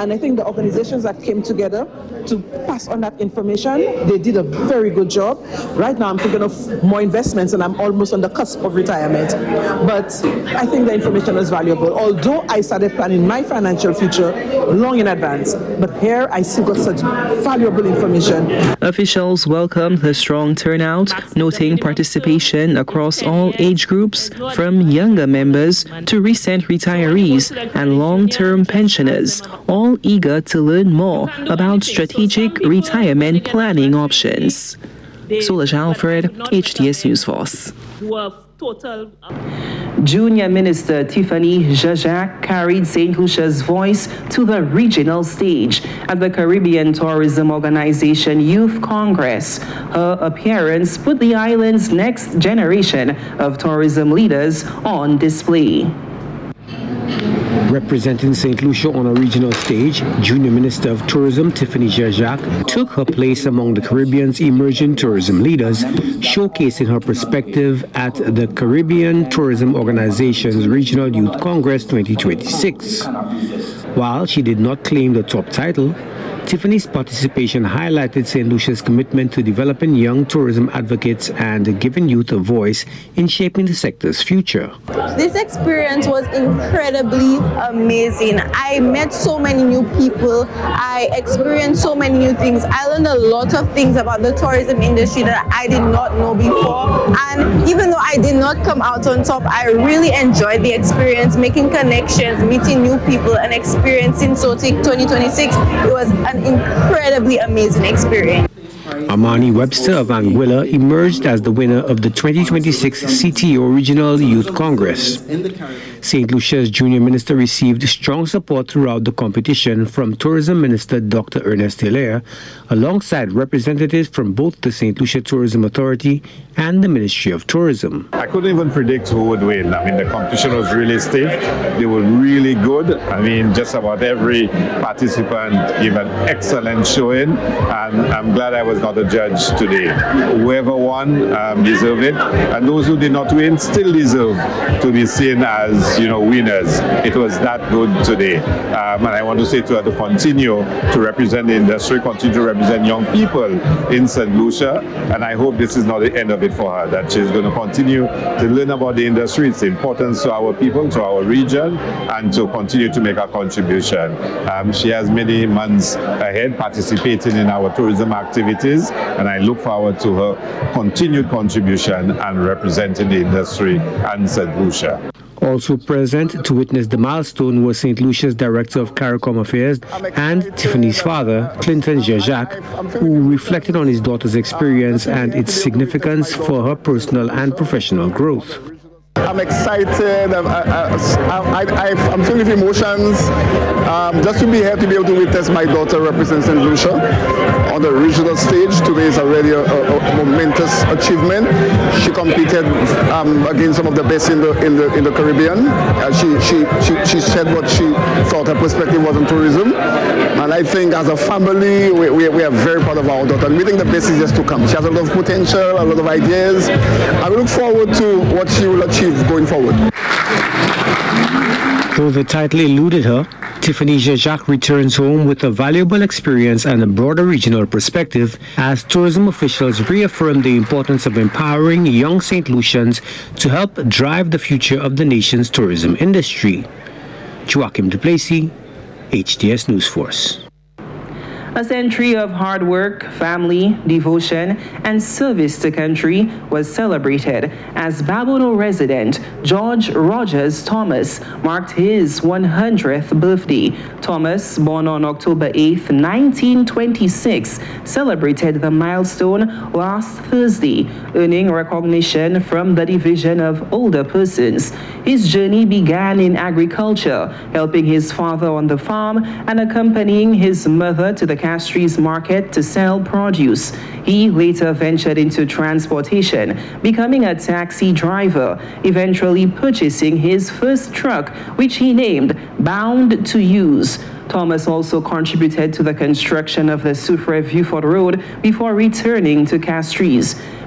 And I think the organizations that came together to pass on that information, they did a very good job. Right now I'm thinking of more investments and I'm almost on the cusp of retirement. But I think the information is valuable. Although I started planning my financial future long in advance, but here I still got such valuable information. Officials welcomed the strong turnout, noting participation across all age groups, from younger members to recent retirees and long-term pensioners, all eager to learn more about strategic retirement planning options. Solange Alfred, HTS News Force. Junior Minister Tiffany Zajac carried St. Lucia's voice to the regional stage at the Caribbean Tourism Organization Youth Congress. Her appearance put the island's next generation of tourism leaders on display. Representing St. Lucia on a regional stage, Junior Minister of Tourism Tiffany Zajac took her place among the Caribbean's emerging tourism leaders, showcasing her perspective at the Caribbean Tourism Organization's Regional Youth Congress 2026. While she did not claim the top title, Tiffany's participation highlighted St. Lucia's commitment to developing young tourism advocates and giving youth a voice in shaping the sector's future. This experience was incredibly amazing. I met so many new people. I experienced so many new things. I learned a lot of things about the tourism industry that I did not know before. And even though I did not come out on top, I really enjoyed the experience, making connections, meeting new people, and experiencing SOTIC 2026. It was an incredibly amazing experience. Amani Webster of Anguilla emerged as the winner of the 2026 CTO Regional Youth Congress. St. Lucia's junior minister received strong support throughout the competition from Tourism Minister Dr. Ernest Hilaire, alongside representatives from both the St. Lucia Tourism Authority and the Ministry of Tourism. I couldn't even predict who would win. I mean, the competition was really stiff. They were really good. I mean, just about every participant gave an excellent showing, and I'm glad I was not a judge today. Whoever won deserved it, and those who did not win still deserve to be seen as, winners. It was that good today. And I want to say to her to continue to represent the industry, continue to represent young people in St. Lucia, and I hope this is not the end of it for her, that she's going to continue to learn about the industry, its importance to our people, to our region, and to continue to make a contribution. She has many months ahead participating in our tourism activities, and I look forward to her continued contribution and representing the industry and St. Lucia. Also present to witness the milestone was St. Lucia's Director of CARICOM Affairs and Tiffany's father, Clinton Zajac, who reflected on his daughter's experience and its significance for her personal and professional growth. I'm excited. I'm filled with emotions. Just to be here to be able to witness my daughter represent St. Lucia on the regional stage today is already a momentous achievement. She competed against some of the best in the Caribbean. She said what she thought her perspective was in tourism, and I think as a family we are very proud of our daughter, and we think the best is just to come. She has a lot of potential, a lot of ideas, and we look forward to what she will achieve going forward. Though the title eluded her, Tiffany Zajac returns home with a valuable experience and a broader regional perspective as tourism officials reaffirm the importance of empowering young St. Lucians to help drive the future of the nation's tourism industry. Joachim Duplessis, HTS News Force. A century of hard work, family, devotion, and service to country was celebrated as Babono resident George Rogers Thomas marked his 100th birthday. Thomas, born on October 8, 1926, celebrated the milestone last Thursday, earning recognition from the Division of Older Persons. His journey began in agriculture, helping his father on the farm and accompanying his mother to the Castries market to sell produce. He later ventured into transportation, becoming a taxi driver, eventually purchasing his first truck, which he named Bound to Use. Thomas also contributed to the construction of the Soufrière-Vieux Fort Road before returning to Castries.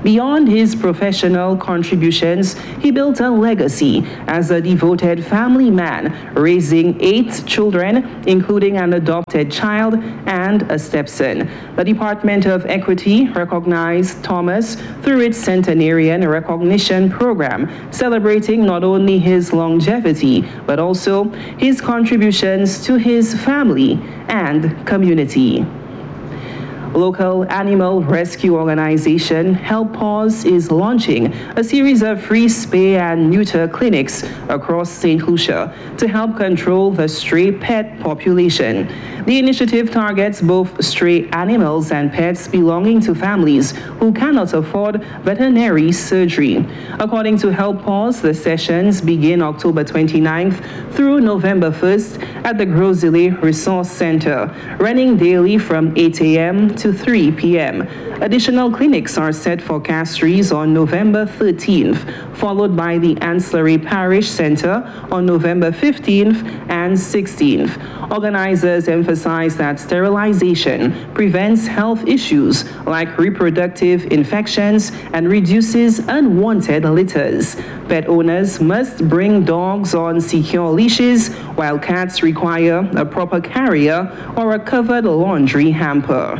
Beyond his professional contributions, he built a legacy as a devoted family man, raising 8 children, including an adopted child and a stepson. The Department of Equity recognized Thomas through its centenarian recognition program, celebrating not only his longevity, but also his contributions to his family and community. Local animal rescue organization Help Paws is launching a series of free spay and neuter clinics across St. Lucia to help control the stray pet population. The initiative targets both stray animals and pets belonging to families who cannot afford veterinary surgery. According to Help Paws, the sessions begin October 29th through November 1st at the Grosile Resource Center, running daily from 8 a.m. to 3 p.m. Additional clinics are set for Castries on November 13th, followed by the Ancillary Parish Center on November 15th and 16th. Organizers emphasize that sterilization prevents health issues like reproductive infections and reduces unwanted litters. Pet owners must bring dogs on secure leashes, while cats require a proper carrier or a covered laundry hamper.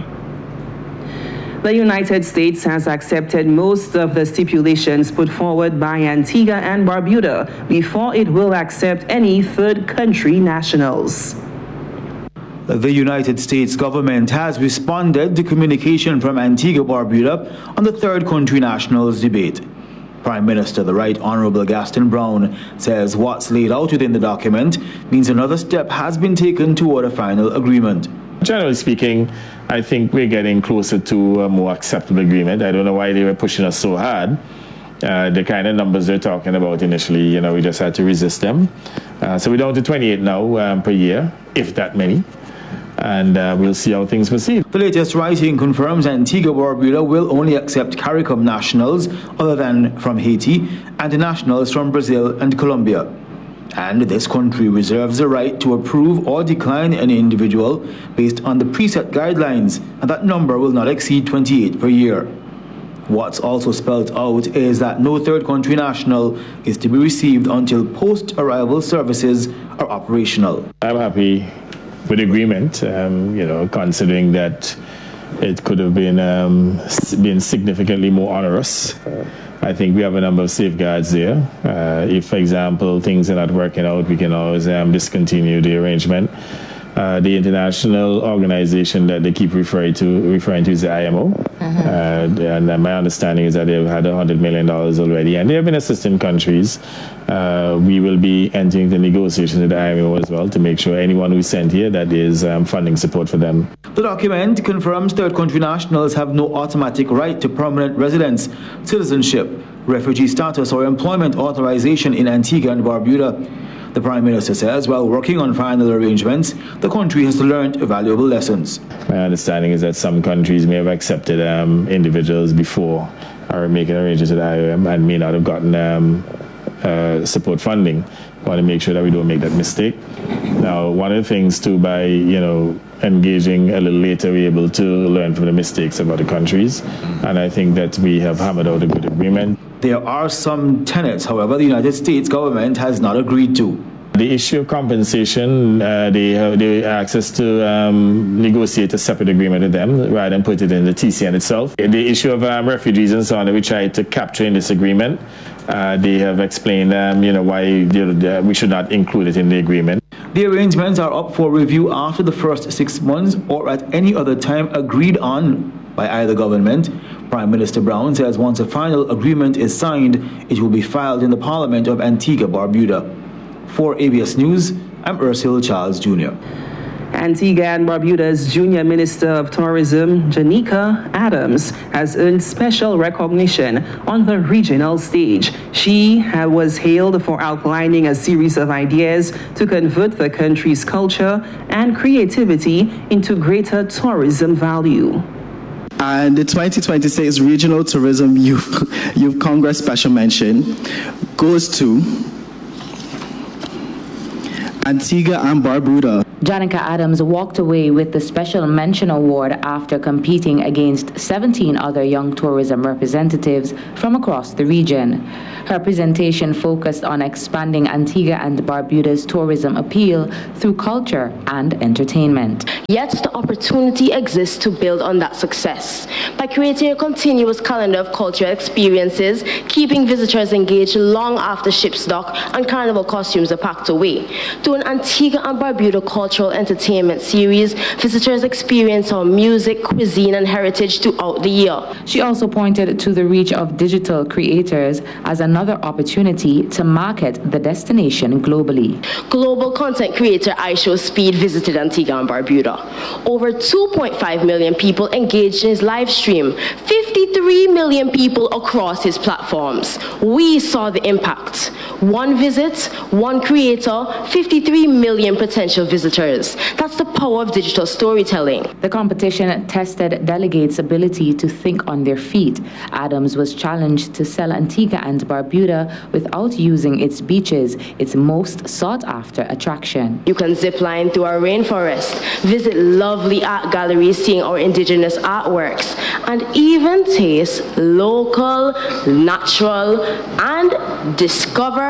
The United States has accepted most of the stipulations put forward by Antigua and Barbuda before it will accept any third country nationals. The United States government has responded to communication from Antigua-Barbuda on the third country nationals debate. Prime Minister the Right Honorable Gaston Brown says what's laid out within the document means another step has been taken toward a final agreement. Generally speaking, I think we're getting closer to a more acceptable agreement. I don't know why they were pushing us so hard. The kind of numbers they're talking about initially, we just had to resist them. So we're down to 28 now per year, if that many. And we'll see how things proceed. The latest writing confirms Antigua-Barbuda will only accept CARICOM nationals other than from Haiti and nationals from Brazil and Colombia. And this country reserves the right to approve or decline an individual based on the preset guidelines, and that number will not exceed 28 per year. What's also spelled out is that no third country national is to be received until post-arrival services are operational. I'm happy with the agreement, considering that it could have been significantly more onerous. I think we have a number of safeguards there. If, for example, things are not working out, we can always discontinue the arrangement. The international organization that they keep referring to is the IMO. And my understanding is that they've had $100 million already, and they have been assisting countries. We will be entering the negotiations with the IMO as well to make sure anyone who's sent here that is funding support for them. The document confirms third country nationals have no automatic right to permanent residence, citizenship, refugee status, or employment authorization in Antigua and Barbuda. The Prime Minister says while working on final arrangements, the country has learned valuable lessons. My understanding is that some countries may have accepted individuals before or making arrangements with the IOM and may not have gotten support funding. I want to make sure that we don't make that mistake. Now, one of the things too, by engaging a little later, we're able to learn from the mistakes of other countries, and I think that we have hammered out a good agreement. There are some tenets, however, the United States government has not agreed to. The issue of compensation, they have access to negotiate a separate agreement with them rather than put it in the TCN itself. The issue of refugees and so on that we tried to capture in this agreement, they have explained why we should not include it in the agreement. The arrangements are up for review after the first 6 months or at any other time agreed on by either government. Prime Minister Brown says once a final agreement is signed, it will be filed in the Parliament of Antigua-Barbuda. For ABS News, I'm Ursula Charles Jr. Antigua and Barbuda's Junior Minister of Tourism, Janika Adams, has earned special recognition on the regional stage. She was hailed for outlining a series of ideas to convert the country's culture and creativity into greater tourism value. And the 2026 Regional Tourism Youth Congress Special Mention goes to Antigua and Barbuda. Janica Adams walked away with the Special Mention Award after competing against 17 other young tourism representatives from across the region. Her presentation focused on expanding Antigua and Barbuda's tourism appeal through culture and entertainment. Yet the opportunity exists to build on that success by creating a continuous calendar of cultural experiences, keeping visitors engaged long after ship's dock and carnival costumes are packed away. Through an Antigua and Barbuda cultural entertainment series, visitors experience our music, cuisine, and heritage throughout the year. She also pointed to the reach of digital creators as another opportunity to market the destination globally. Global content creator iShow Speed visited Antigua and Barbuda. Over 2.5 million people engaged in his live stream, 53 million people across his platforms. We saw the impact. One visit, one creator, 53 million potential visitors. That's the power of digital storytelling. The competition tested delegates' ability to think on their feet. Adams was challenged to sell Antigua and Barbuda without using its beaches, its most sought-after attraction. You can zip line through our rainforest, visit lovely art galleries seeing our indigenous artworks, and even taste local, natural, and discover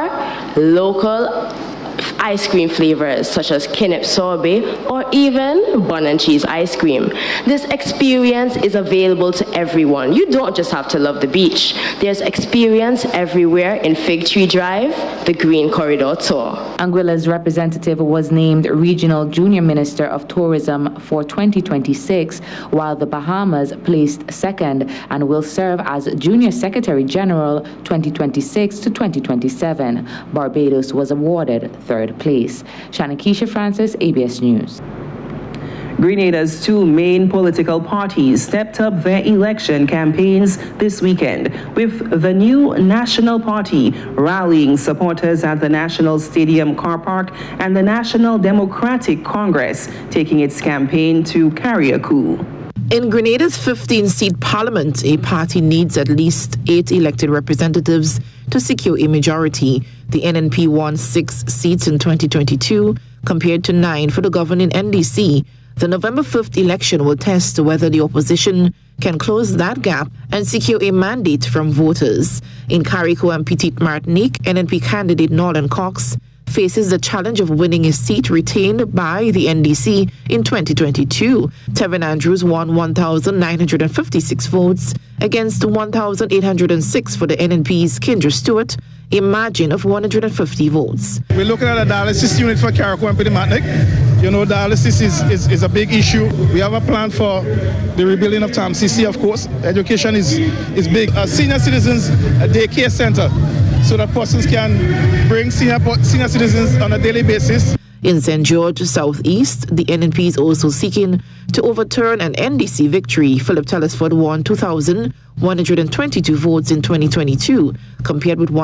local ice cream flavors such as Kinnip sorbet or even bun and cheese ice cream. This experience is available to everyone. You don't just have to love the beach. There's experience everywhere in Fig Tree Drive, the Green Corridor Tour. Anguilla's representative was named Regional Junior Minister of Tourism for 2026, while the Bahamas placed second and will serve as Junior Secretary General 2026 to 2027. Barbados was awarded third place. Shanakisha Francis, ABS News. Grenada's two main political parties stepped up their election campaigns this weekend, with the new National Party rallying supporters at the National Stadium car park and the National Democratic Congress taking its campaign to Carriacou. In Grenada's 15-seat parliament, a party needs at least 8 elected representatives to secure a majority. The NNP won 6 seats in 2022, compared to 9 for the governing NDC. The November 5th election will test whether the opposition can close that gap and secure a mandate from voters. In Carriacou and Petite Martinique, NNP candidate Nolan Cox faces the challenge of winning a seat retained by the NDC in 2022. Tevin Andrews won 1,956 votes against 1,806 for the NNP's Kendra Stewart, a margin of 150 votes. We're looking at a dialysis unit for Carriacou and Petite Martinique. You know, dialysis is a big issue. We have a plan for the rebuilding of TAMCC, of course. Education is big. Senior citizens, a daycare center, so that persons can bring senior citizens on a daily basis. In St. George Southeast, the NNP is also seeking to overturn an NDC victory. Philip Telesford won 2,122 votes in 2022, compared with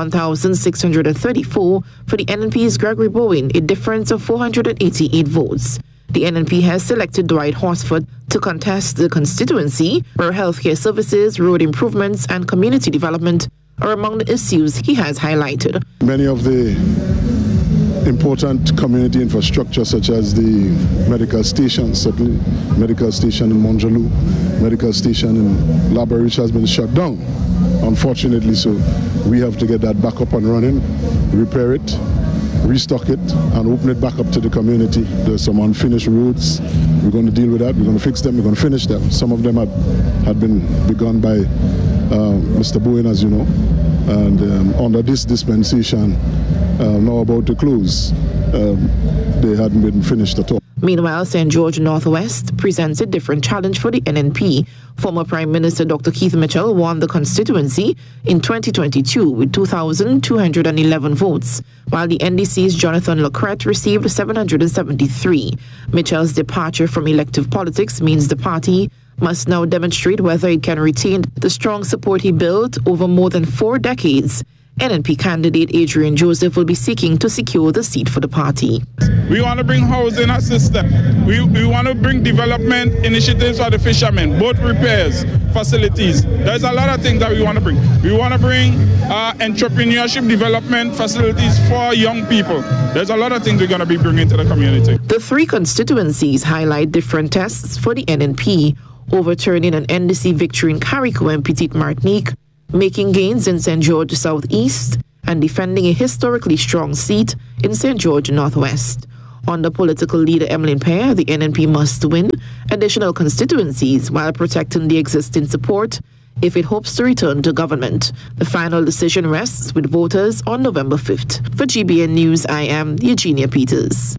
1,634 for the NNP's Gregory Bowen, a difference of 488 votes. The NNP has selected Dwight Horsford to contest the constituency, where healthcare services, road improvements, and community development are among the issues he has highlighted. Many of the important community infrastructure, such as the medical station, certainly medical station in Monjalou, medical station in Labarich has been shut down, unfortunately. So we have to get that back up and running, repair it, restock it, and open it back up to the community. There's some unfinished roads. We're going to deal with that. We're going to fix them. We're going to finish them. Some of them had been begun by Mr. Bowen, as you know, and under this dispensation, now about to close, they hadn't been finished at all. Meanwhile, St. George Northwest presents a different challenge for the NNP. Former Prime Minister Dr. Keith Mitchell won the constituency in 2022 with 2,211 votes, while the NDC's Jonathan Lacrette received 773. Mitchell's departure from elective politics means the party must now demonstrate whether it can retain the strong support he built over more than 4 decades NNP candidate Adrian Joseph will be seeking to secure the seat for the party. We want to bring housing assistance. We want to bring development initiatives for the fishermen, boat repairs, facilities. There's a lot of things that we want to bring. We want to bring entrepreneurship development facilities for young people. There's a lot of things we're going to be bringing to the community. The three constituencies highlight different tests for the NNP, overturning an NDC victory in Carriacou and Petite Martinique, making gains in St. George Southeast, and defending a historically strong seat in St. George Northwest. Under political leader Emmeline Paire, the NNP must win additional constituencies while protecting the existing support if it hopes to return to government. The final decision rests with voters on November 5th. For GBN News, I am Eugenia Peters.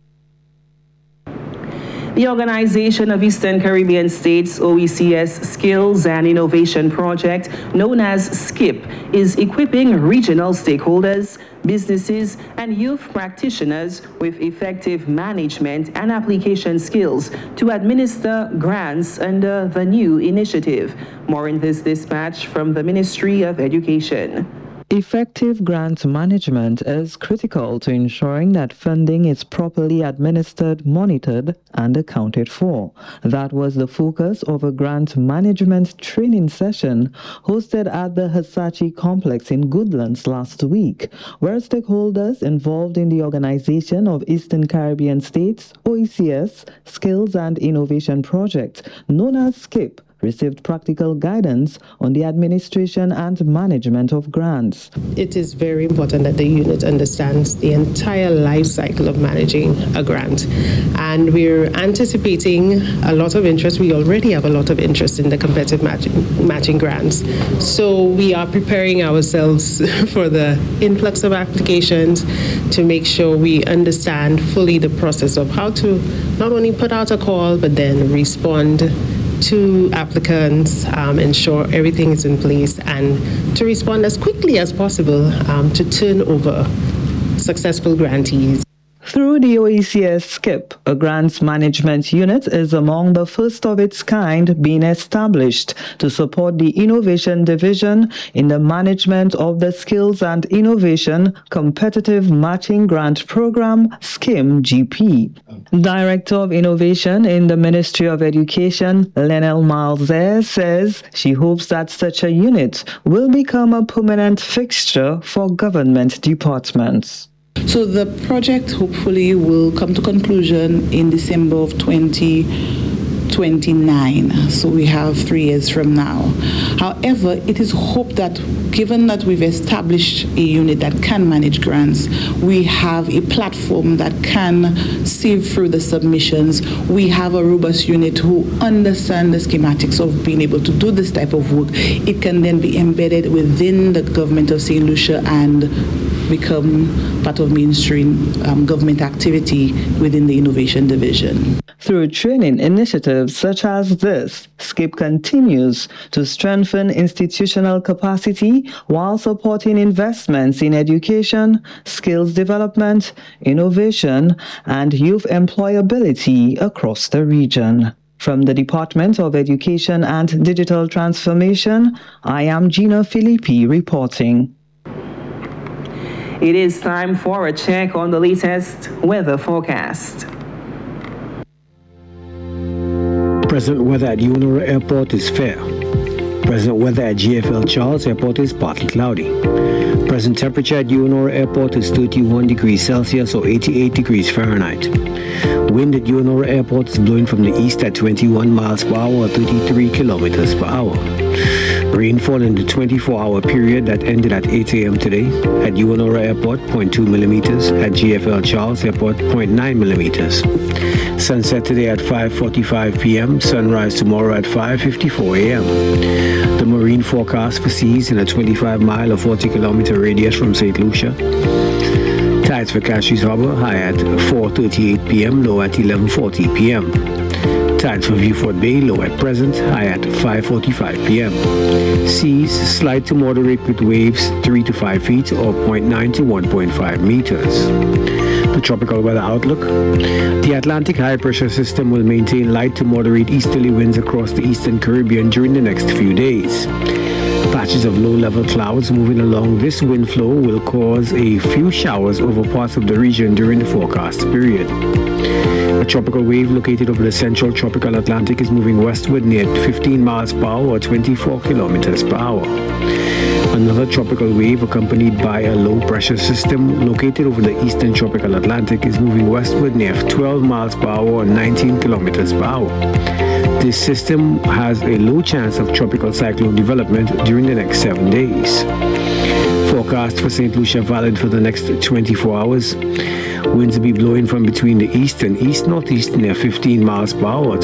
The Organization of Eastern Caribbean States, OECS Skills and Innovation Project, known as SKIP, is equipping regional stakeholders, businesses, and youth practitioners with effective management and application skills to administer grants under the new initiative. More in this dispatch from the Ministry of Education. Effective grant management is critical to ensuring that funding is properly administered, monitored, and accounted for. That was the focus of a grant management training session hosted at the Hasachi Complex in Goodlands last week, where stakeholders involved in the Organization of Eastern Caribbean States, OECS, Skills and Innovation Project, known as SKIP, received practical guidance on the administration and management of grants. It is very important that the unit understands the entire life cycle of managing a grant. And we're anticipating a lot of interest. We already have a lot of interest in the competitive matching grants. So we are preparing ourselves for the influx of applications to make sure we understand fully the process of how to not only put out a call, but then respond to applicants, ensure everything is in place, and to respond as quickly as possible to turn over successful grantees. Through the OECS SKIP, a grants management unit is among the first of its kind being established to support the Innovation Division in the management of the Skills and Innovation Competitive Matching Grant Program, SKIM-GP. Director of Innovation in the Ministry of Education, Lenel Malzer, says she hopes that such a unit will become a permanent fixture for government departments. So the project hopefully will come to conclusion in December of 2029. So we have 3 years from now. However, it is hoped that given that we've established a unit that can manage grants, we have a platform that can sieve through the submissions. We have a robust unit who understand the schematics of being able to do this type of work. It can then be embedded within the government of St. Lucia and become part of mainstream government activity within the Innovation Division. Through training initiatives such as this, SKIP continues to strengthen institutional capacity while supporting investments in education, skills development, innovation, and youth employability across the region. From the Department of Education and Digital Transformation, I am Gina Filippi reporting. It is time for a check on the latest weather forecast. Present weather at Unora Airport is fair. Present weather at GFL Charles Airport is partly cloudy. Present temperature at Unora Airport is 31 degrees Celsius or 88 degrees Fahrenheit. Wind at Unora Airport is blowing from the east at 21 miles per hour or 33 kilometers per hour. Rainfall in the 24-hour period that ended at 8 a.m. today at Unora Airport, 0.2 millimeters, at GFL Charles Airport, 0.9 millimeters. Sunset today at 5:45 p.m., sunrise tomorrow at 5:54 a.m. The marine forecast for seas in a 25-mile or 40-kilometer radius from St. Lucia. Tides for Cashie's Harbor, high at 4:38 p.m., low at 11:40 p.m. Tides for Viewfort Bay, low at present, high at 5:45 p.m. Seas slight to moderate with waves 3 to 5 feet or 0.9 to 1.5 meters. The tropical weather outlook. The Atlantic high pressure system will maintain light to moderate easterly winds across the eastern Caribbean during the next few days. Patches of low-level clouds moving along this wind flow will cause a few showers over parts of the region during the forecast period. A tropical wave located over the central tropical Atlantic is moving westward near 15 miles per hour or 24 kilometers per hour. Another tropical wave accompanied by a low-pressure system located over the eastern tropical Atlantic is moving westward near 12 miles per hour or 19 kilometers per hour. This system has a low chance of tropical cyclone development during the next 7 days. Forecast for St. Lucia valid for the next 24 hours. Winds will be blowing from between the east and east-northeast near 15 miles per hour